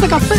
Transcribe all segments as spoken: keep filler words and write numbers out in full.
café.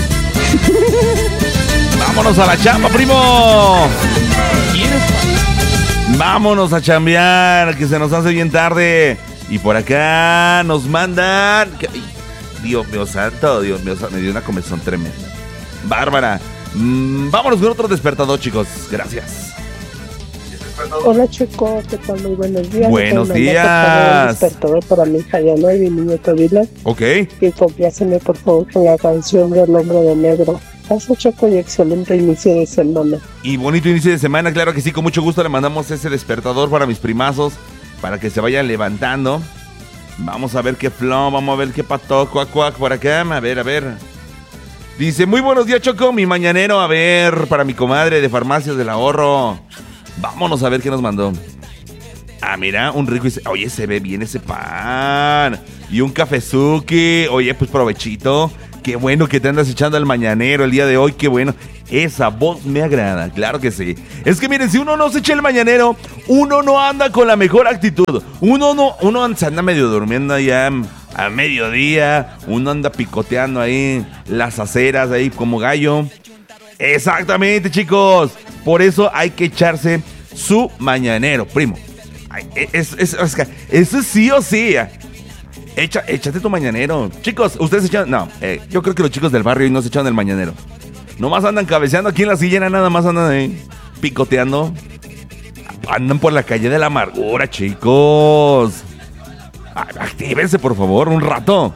Vámonos a la chamba, primo. ¿Quieres? Vámonos a chambear, que se nos hace bien tarde. Y por acá nos mandan... Dios mío santo, Dios mío santo, me dio una comezón tremenda. Bárbara, mmm, vámonos con otro despertador, chicos. Gracias. Hola, Chico, ¿qué tal? Muy buenos días. Buenos días. Un despertador para mi hija Yana y mi niño Tavila. Ok. Y compláceme, por favor, con la canción del Hombre de Negro. Gracias, Choco, y excelente inicio de semana. Y bonito inicio de semana, claro que sí, con mucho gusto le mandamos ese despertador para mis primazos, para que se vayan levantando. Vamos a ver qué flow, vamos a ver qué pato, cuac, cuac, por acá, a ver, a ver. Dice, muy buenos días, Choco, mi mañanero, a ver, para mi comadre de Farmacias del Ahorro. Vámonos a ver qué nos mandó. Ah, mira, un rico... Oye, se ve bien ese pan. Y un cafezuki. Oye, pues provechito. Qué bueno que te andas echando al mañanero el día de hoy. Qué bueno. Esa voz me agrada, claro que sí. Es que miren, si uno no se echa el mañanero, uno no anda con la mejor actitud. Uno no, uno se anda medio durmiendo allá a mediodía. Uno anda picoteando ahí las aceras ahí como gallo. Exactamente, chicos. Por eso hay que echarse su mañanero, primo. Ay, es, es, es, es, eso sí o sí. Echa, échate tu mañanero. Chicos, ustedes se echan... No, eh, yo creo que los chicos del barrio hoy no se echan el mañanero. Nomás andan cabeceando aquí en la sillera, nada más andan ahí picoteando. Andan por la calle de la amargura, chicos. Actívense, por favor, un rato.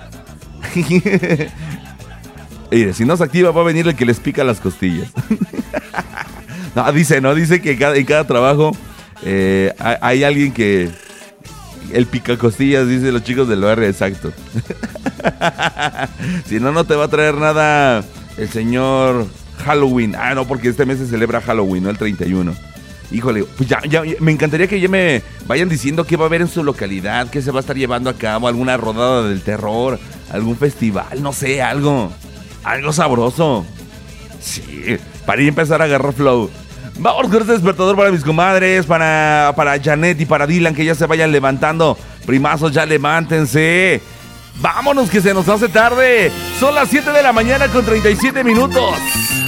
Mire, si no se activa va a venir el que les pica las costillas. No, dice, no, dice que cada, en cada trabajo eh, hay, hay alguien que... El pica costillas, dice los chicos del barrio, exacto. Si no, no te va a traer nada el señor Halloween. Ah, no, porque este mes se celebra Halloween, no el treinta y uno. Híjole, pues ya, ya, me encantaría que ya me vayan diciendo qué va a haber en su localidad, qué se va a estar llevando a cabo, alguna rodada del terror, algún festival, no sé, algo, algo sabroso. Sí, para ir a empezar a agarrar flow. Vamos con este despertador para mis comadres, para, para Janet y para Dylan, que ya se vayan levantando. Primazos, ya levántense. Vámonos, que se nos hace tarde. Son las siete de la mañana con treinta y siete minutos.